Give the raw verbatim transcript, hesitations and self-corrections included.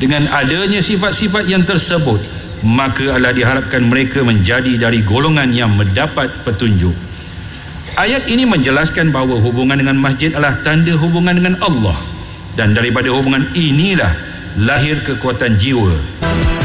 Dengan adanya sifat-sifat yang tersebut, maka adalah diharapkan mereka menjadi dari golongan yang mendapat petunjuk. Ayat ini menjelaskan bahawa hubungan dengan masjid adalah tanda hubungan dengan Allah, dan daripada hubungan inilah lahir kekuatan jiwa